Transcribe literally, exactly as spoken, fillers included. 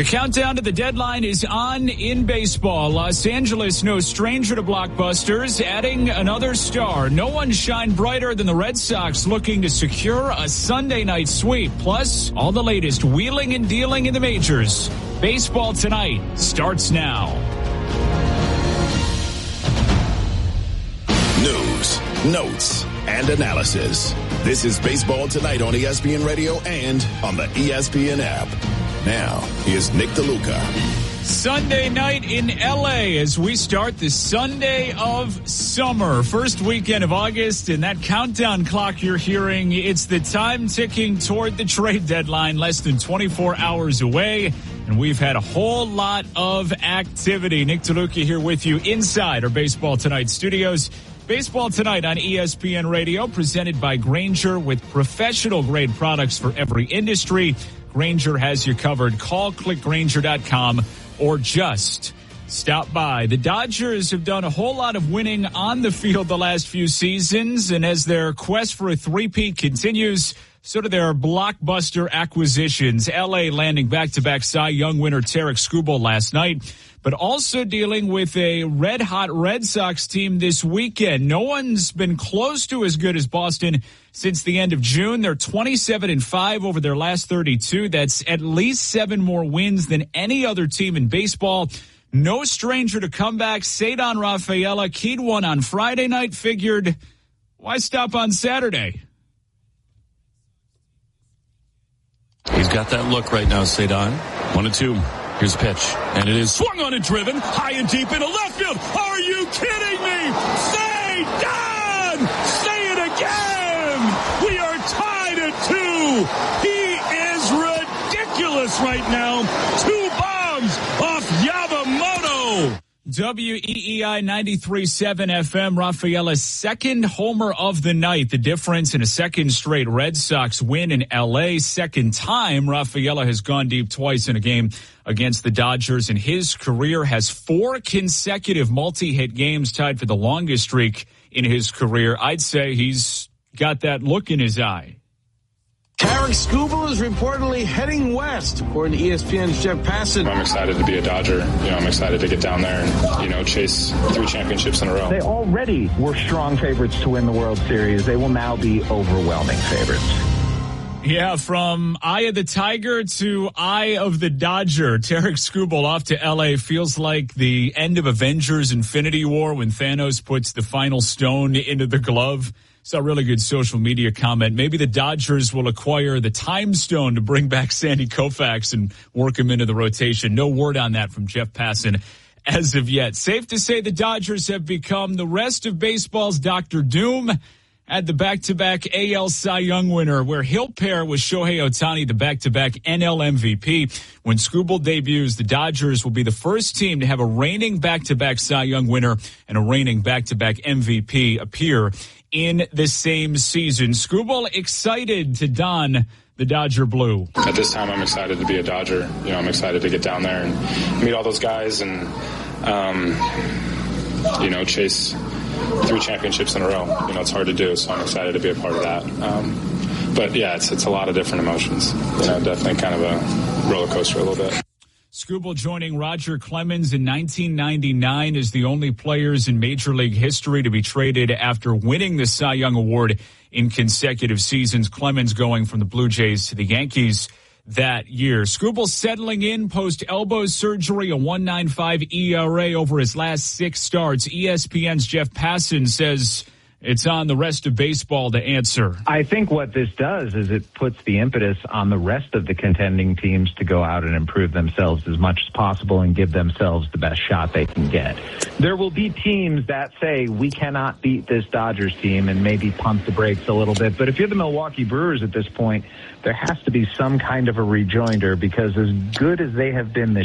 The countdown to the deadline is on in baseball. Los Angeles, no stranger to blockbusters, adding another star. No one shined brighter than the Red Sox, looking to secure a Sunday night sweep. Plus, all the latest wheeling and dealing in the majors. Baseball Tonight starts now. News, notes, and analysis. This is Baseball Tonight on E S P N Radio and on the E S P N app. Now, here's Nick DeLuca. Sunday night in L A as we start the Sunday of summer. First weekend of August, and that countdown clock you're hearing, it's the time ticking toward the trade deadline, less than twenty-four hours away. And we've had a whole lot of activity. Nick DeLuca here with you inside our Baseball Tonight studios. Baseball Tonight on E S P N Radio, presented by Grainger, with professional-grade products for every industry. Grainger has you covered. Call click grainger dot com or just stop by. The Dodgers have done a whole lot of winning on the field the last few seasons, and as their quest for a three-peat continues, so do their blockbuster acquisitions. L A landing back-to-back Cy Young winner Tarik Skubal last night, but also dealing with a red-hot Red Sox team this weekend. No one's been close to as good as Boston since the end of June. They're twenty-seven and five over their last thirty-two. That's at least seven more wins than any other team in baseball. No stranger to comeback. Ceddanne Rafaela keyed one on Friday night. Figured, why stop on Saturday? He's got that look right now, Ceddanne. One and two. Here's a pitch. And it is swung on and driven high and deep into left field. Are you kidding me? Ceddanne! Say it again! We are tied at two. He is ridiculous right now. Two bombs off Yamamoto. W E E I ninety-three point seven F M, Rafaela's second homer of the night. The difference in a second straight Red Sox win in L A. Second time Rafaela has gone deep twice in a game against the Dodgers in his career. Has four consecutive multi-hit games, tied for the longest streak in his career. I'd say he's got that look in his eye. Tarik Skubal is reportedly heading west, according to E S P N's Jeff Passan. I'm excited to be a Dodger. You know, I'm excited to get down there and, you know, chase three championships in a row. They already were strong favorites to win the World Series. They will now be overwhelming favorites. Yeah, from Eye of the Tiger to Eye of the Dodger. Tarik Skubal off to L A feels like the end of Avengers Infinity War when Thanos puts the final stone into the glove. It's a really good social media comment. Maybe the Dodgers will acquire the time stone to bring back Sandy Koufax and work him into the rotation. No word on that from Jeff Passan as of yet. Safe to say the Dodgers have become the rest of baseball's Doctor Doom. At the back-to-back A L Cy Young winner, where he'll pair with Shohei Ohtani, the back-to-back N L M V P. When Skubal debuts, the Dodgers will be the first team to have a reigning back-to-back Cy Young winner and a reigning back-to-back M V P appear in the same season. Skubal excited to don the Dodger blue. At this time, I'm excited to be a Dodger. You know, I'm excited to get down there and meet all those guys and, um, you know, chase three championships in a row. You know, it's hard to do, so I'm excited to be a part of that. Um, but yeah, it's it's a lot of different emotions. You know, definitely kind of a roller coaster a little bit. Skubal joining Roger Clemens in nineteen ninety-nine as the only players in Major League history to be traded after winning the Cy Young Award in consecutive seasons. Clemens going from the Blue Jays to the Yankees that year. Skubal settling in post-elbow surgery, a one point nine five E R A over his last six starts. E S P N's Jeff Passan says it's on the rest of baseball to answer. I think what this does is it puts the impetus on the rest of the contending teams to go out and improve themselves as much as possible and give themselves the best shot they can get. There will be teams that say, we cannot beat this Dodgers team, and maybe pump the brakes a little bit. But if you're the Milwaukee Brewers at this point, there has to be some kind of a rejoinder, because as good as they have been this